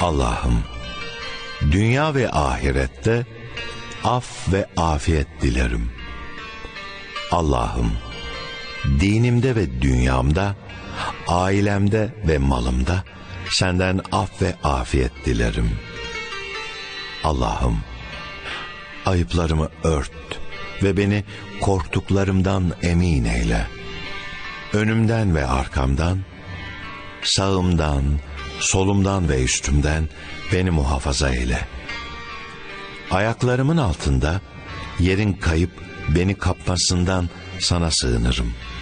Allah'ım, dünya ve ahirette af ve afiyet dilerim. Allah'ım, dinimde ve dünyamda, ailemde ve malımda senden af ve afiyet dilerim. Allah'ım, ayıplarımı ört ve beni korktuklarımdan emin eyle. Önümden ve arkamdan, sağımdan, solumdan ve üstümden beni muhafaza eyle. Ayaklarımın altında yerin kayıp beni kapmasından sana sığınırım.